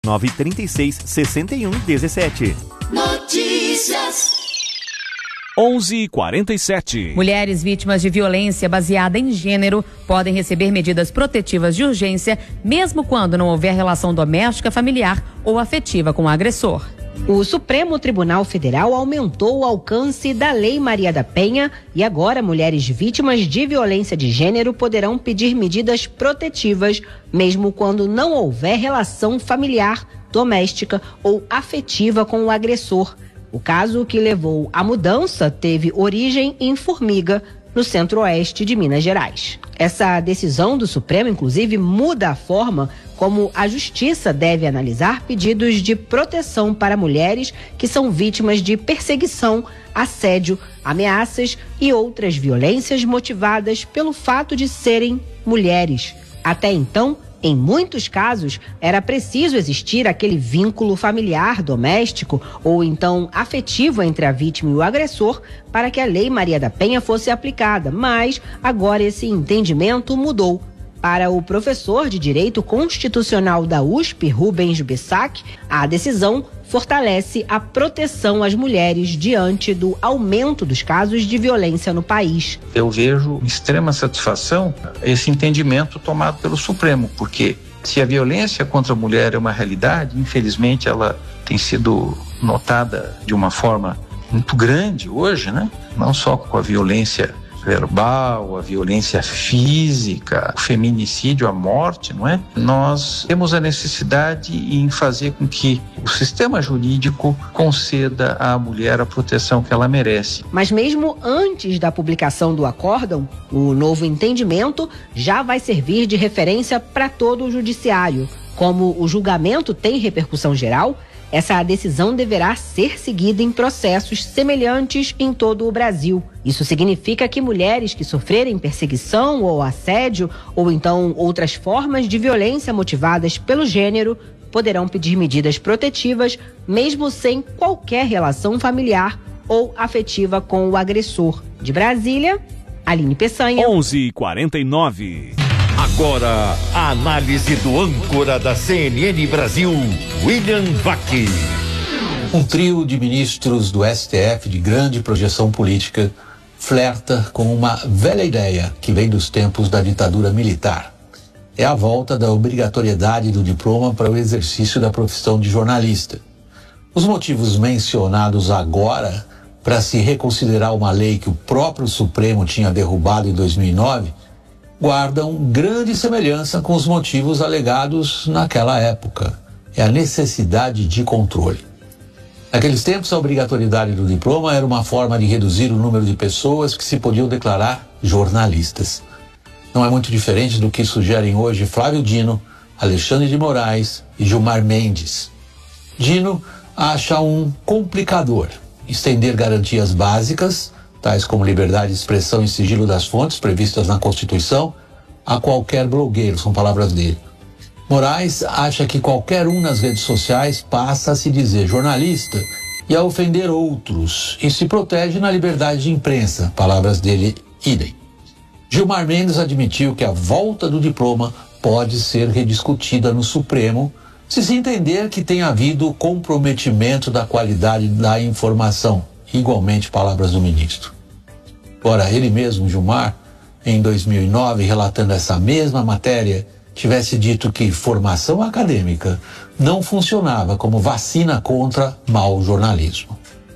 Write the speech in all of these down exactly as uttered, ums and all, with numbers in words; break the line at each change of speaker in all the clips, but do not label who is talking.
nove trinta e seis, sessenta e um, dezessete.
Notícias.
onze e quarenta e sete.
Mulheres vítimas de violência baseada em gênero podem receber medidas protetivas de urgência, mesmo quando não houver relação doméstica, familiar ou afetiva com o agressor.
O Supremo Tribunal Federal aumentou o alcance da Lei Maria da Penha e agora mulheres vítimas de violência de gênero poderão pedir medidas protetivas, mesmo quando não houver relação familiar, doméstica ou afetiva com o agressor. O caso que levou à mudança teve origem em Formiga, no centro-oeste de Minas Gerais. Essa decisão do Supremo, inclusive, muda a forma como a Justiça deve analisar pedidos de proteção para mulheres que são vítimas de perseguição, assédio, ameaças e outras violências motivadas pelo fato de serem mulheres. Até então, em muitos casos, era preciso existir aquele vínculo familiar, doméstico ou então afetivo entre a vítima e o agressor para que a Lei Maria da Penha fosse aplicada, mas agora esse entendimento mudou. Para o professor de Direito Constitucional da U S P, Rubens Bissac, a decisão fortalece a proteção às mulheres diante do aumento dos casos de violência no país.
Eu vejo extrema satisfação esse entendimento tomado pelo Supremo, porque se a violência contra a mulher é uma realidade, infelizmente ela tem sido notada de uma forma muito grande hoje, né? Não só com a violência verbal, a violência física, o feminicídio, a morte, não é? Nós temos a necessidade em fazer com que o sistema jurídico conceda à mulher a proteção que ela merece.
Mas mesmo antes da publicação do acórdão, o novo entendimento já vai servir de referência para todo o judiciário. Como o julgamento tem repercussão geral, essa decisão deverá ser seguida em processos semelhantes em todo o Brasil. Isso significa que mulheres que sofrerem perseguição ou assédio, ou então outras formas de violência motivadas pelo gênero, poderão pedir medidas protetivas, mesmo sem qualquer relação familiar ou afetiva com o agressor. De Brasília, Aline Peçanha.
onze e quarenta e nove.
Agora, a análise do âncora da C N N Brasil, William Vac.
Um trio de ministros do S T F de grande projeção política flerta com uma velha ideia que vem dos tempos da ditadura militar. É a volta da obrigatoriedade do diploma para o exercício da profissão de jornalista. Os motivos mencionados agora para se reconsiderar uma lei que o próprio Supremo tinha derrubado em dois mil e nove guardam grande semelhança com os motivos alegados naquela época. É a necessidade de controle. Naqueles tempos, a obrigatoriedade do diploma era uma forma de reduzir o número de pessoas que se podiam declarar jornalistas. Não é muito diferente do que sugerem hoje Flávio Dino, Alexandre de Moraes e Gilmar Mendes. Dino acha um complicador estender garantias básicas, tais como liberdade de expressão e sigilo das fontes previstas na Constituição, a qualquer blogueiro, são palavras dele. Moraes acha que qualquer um nas redes sociais passa a se dizer jornalista e a ofender outros e se protege na liberdade de imprensa, palavras dele, idem. Gilmar Mendes admitiu que a volta do diploma pode ser rediscutida no Supremo se se entender que tem havido comprometimento da qualidade da informação. Igualmente, palavras do ministro. Ora, ele mesmo, Gilmar, em dois mil e nove, relatando essa mesma matéria, tivesse dito que formação acadêmica não funcionava como vacina contra mau jornalismo.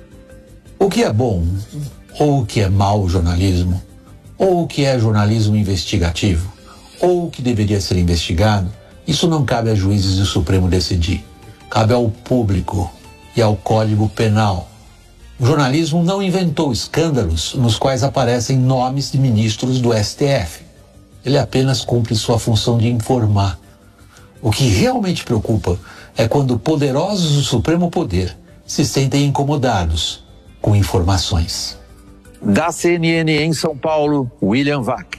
O que é bom, ou o que é mau jornalismo, ou o que é jornalismo investigativo, ou o que deveria ser investigado, isso não cabe a juízes do Supremo decidir. Cabe ao público e ao Código Penal. O jornalismo não inventou escândalos nos quais aparecem nomes de ministros do S T F. Ele apenas cumpre sua função de informar. O que realmente preocupa é quando poderosos do Supremo Poder se sentem incomodados com informações.
Da C N N em São Paulo, William Vac.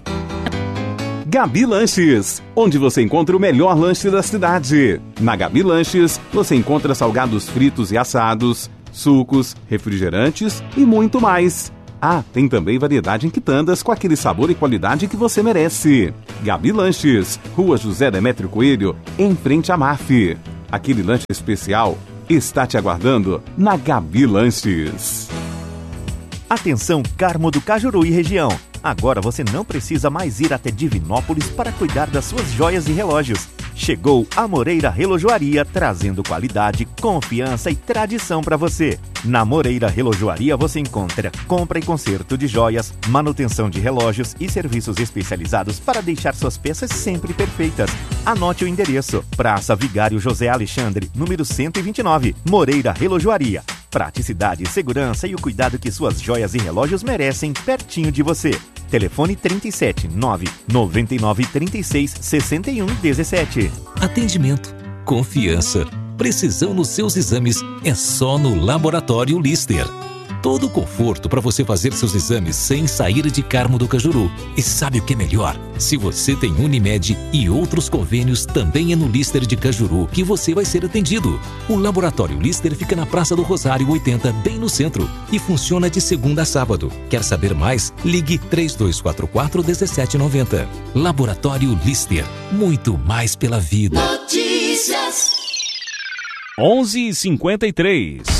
Gabi Lanches, onde você encontra o melhor lanche da cidade. Na Gabi Lanches, você encontra salgados fritos e assados, sucos, refrigerantes e muito mais. Ah, tem também variedade em quitandas com aquele sabor e qualidade que você merece. Gabi Lanches, Rua José Demétrio Coelho, em frente à M A F. Aquele lanche especial está te aguardando na Gabi Lanches.
Atenção, Carmo do Cajuru e região. Agora você não precisa mais ir até Divinópolis para cuidar das suas joias e relógios. Chegou a Moreira Relojoaria, trazendo qualidade, confiança e tradição para você. Na Moreira Relojoaria você encontra compra e conserto de joias, manutenção de relógios e serviços especializados para deixar suas peças sempre perfeitas. Anote o endereço: Praça Vigário José Alexandre, número cento e vinte e nove, Moreira Relojoaria. Praticidade, segurança e o cuidado que suas joias e relógios merecem pertinho de você. Telefone trinta e sete, nove noventa e nove, trinta e seis, sessenta e um, dezessete.
Atendimento, confiança, precisão nos seus exames é só no Laboratório Lister. Todo o conforto para você fazer seus exames sem sair de Carmo do Cajuru. E sabe o que é melhor? Se você tem Unimed e outros convênios, também é no Lister de Cajuru que você vai ser atendido. O Laboratório Lister fica na Praça do Rosário oitenta, bem no centro, e funciona de segunda a sábado. Quer saber mais? Ligue três dois quatro quatro, um sete nove zero. Laboratório Lister, muito mais pela vida.
Notícias.
onze e cinquenta e três.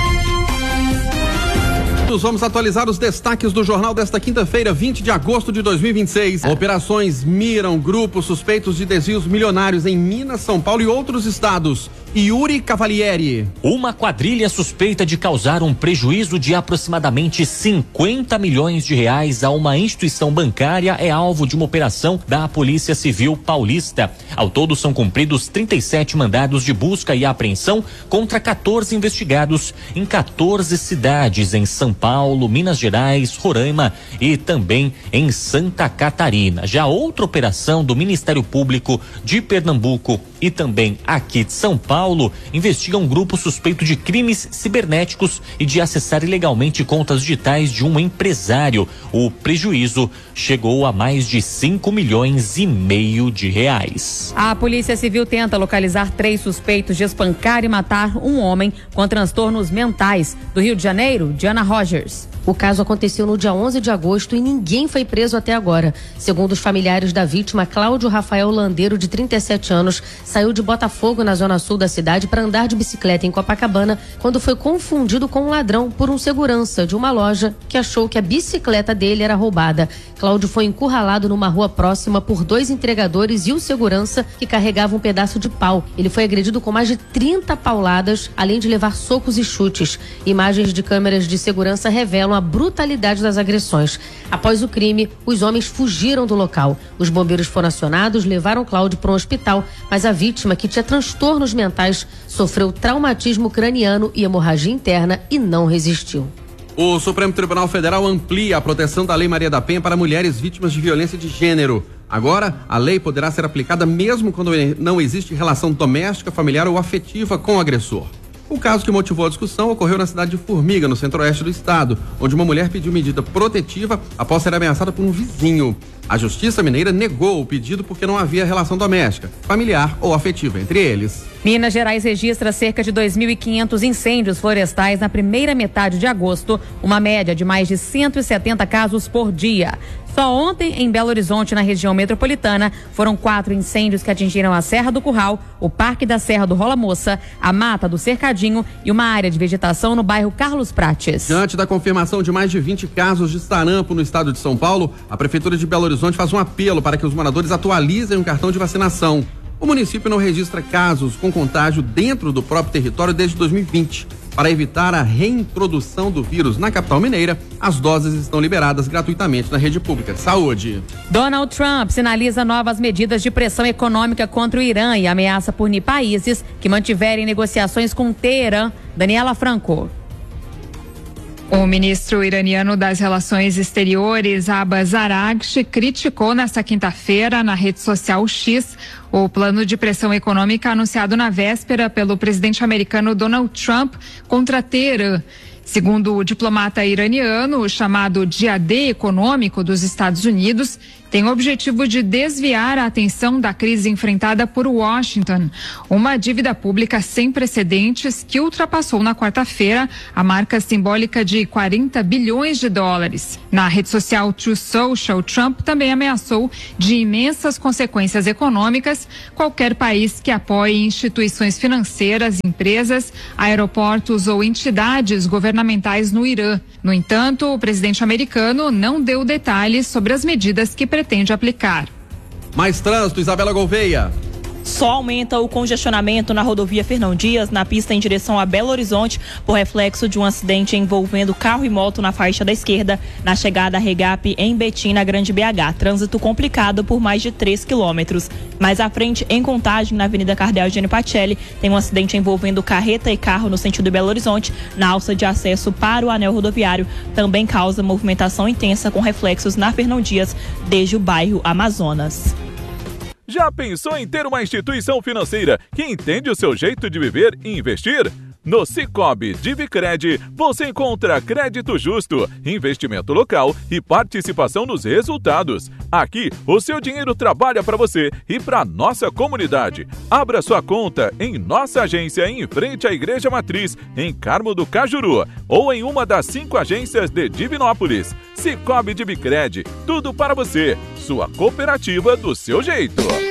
Vamos atualizar os destaques do jornal desta quinta-feira, vinte de agosto de dois mil e vinte e seis. Operações miram grupos suspeitos de desvios milionários em Minas, São Paulo e outros estados. Yuri Cavalieri.
Uma quadrilha suspeita de causar um prejuízo de aproximadamente cinquenta milhões de reais a uma instituição bancária é alvo de uma operação da Polícia Civil Paulista. Ao todo são cumpridos trinta e sete mandados de busca e apreensão contra quatorze investigados em quatorze cidades em São Paulo, Minas Gerais, Roraima e também em Santa Catarina. Já outra operação do Ministério Público de Pernambuco e também aqui de São Paulo investiga um grupo suspeito de crimes cibernéticos e de acessar ilegalmente contas digitais de um empresário. O prejuízo chegou a mais de cinco milhões e meio de reais.
A Polícia Civil tenta localizar três suspeitos de espancar e matar um homem com transtornos mentais. Do Rio de Janeiro, Diana Rogers.
O caso aconteceu no dia onze de agosto e ninguém foi preso até agora. Segundo os familiares da vítima, Cláudio Rafael Landeiro, de trinta e sete anos, saiu de Botafogo, na zona sul da cidade, para andar de bicicleta em Copacabana, quando foi confundido com um ladrão por um segurança de uma loja que achou que a bicicleta dele era roubada. Cláudio foi encurralado numa rua próxima por dois entregadores e o segurança, que carregava um pedaço de pau. Ele foi agredido com mais de trinta pauladas, além de levar socos e chutes. Imagens de câmeras de segurança revelam a brutalidade das agressões. Após o crime, os homens fugiram do local. Os bombeiros foram acionados, levaram Cláudio para um hospital, mas a vítima, que tinha transtornos mentais, sofreu traumatismo craniano e hemorragia interna e não resistiu.
O Supremo Tribunal Federal amplia a proteção da Lei Maria da Penha para mulheres vítimas de violência de gênero. Agora, a lei poderá ser aplicada mesmo quando não existe relação doméstica, familiar ou afetiva com o agressor. O caso que motivou a discussão ocorreu na cidade de Formiga, no centro-oeste do estado, onde uma mulher pediu medida protetiva após ser ameaçada por um vizinho. A Justiça Mineira negou o pedido porque não havia relação doméstica, familiar ou afetiva entre eles.
Minas Gerais registra cerca de dois mil e quinhentos incêndios florestais na primeira metade de agosto, uma média de mais de cento e setenta casos por dia. Só ontem, em Belo Horizonte, na região metropolitana, foram quatro incêndios que atingiram a Serra do Curral, o Parque da Serra do Rola Moça, a Mata do Cercadinho e uma área de vegetação no bairro Carlos Prates.
Diante da confirmação de mais de vinte casos de sarampo no estado de São Paulo, a Prefeitura de Belo Horizonte faz um apelo para que os moradores atualizem o cartão de vacinação. O município não registra casos com contágio dentro do próprio território desde dois mil e vinte. Para evitar a reintrodução do vírus na capital mineira, as doses estão liberadas gratuitamente na rede pública de saúde.
Donald Trump sinaliza novas medidas de pressão econômica contra o Irã e ameaça punir países que mantiverem negociações com Teherã. Daniela Franco.
O ministro iraniano das Relações Exteriores, Abbas Araghchi, criticou nesta quinta-feira na rede social X o plano de pressão econômica anunciado na véspera pelo presidente americano Donald Trump contra Teherã. Segundo o diplomata iraniano, o chamado dia D econômico dos Estados Unidos tem o objetivo de desviar a atenção da crise enfrentada por Washington, uma dívida pública sem precedentes que ultrapassou na quarta-feira a marca simbólica de quarenta bilhões de dólares. Na rede social Truth Social, Trump também ameaçou de imensas consequências econômicas qualquer país que apoie instituições financeiras, empresas, aeroportos ou entidades governamentais no Irã. No entanto, o presidente americano não deu detalhes sobre as medidas que pretende aplicar.
Mais trânsito, Isabela Gouveia.
Só aumenta o congestionamento na rodovia Fernão Dias, na pista em direção a Belo Horizonte, por reflexo de um acidente envolvendo carro e moto na faixa da esquerda, na chegada a Regap em Betim, na Grande B H. Trânsito complicado por mais de três quilômetros. Mais à frente, em Contagem, na Avenida Cardeal Eugênio Pacelli, tem um acidente envolvendo carreta e carro no sentido Belo Horizonte, na alça de acesso para o anel rodoviário. Também causa movimentação intensa com reflexos na Fernão Dias, desde o bairro Amazonas.
Já pensou em ter uma instituição financeira que entende o seu jeito de viver e investir? No Sicoob Divicred, você encontra crédito justo, investimento local e participação nos resultados. Aqui, o seu dinheiro trabalha para você e para nossa comunidade. Abra sua conta em nossa agência em frente à Igreja Matriz, em Carmo do Cajuru, ou em uma das cinco agências de Divinópolis. Sicoob Divicred, tudo para você. Sua cooperativa do seu jeito.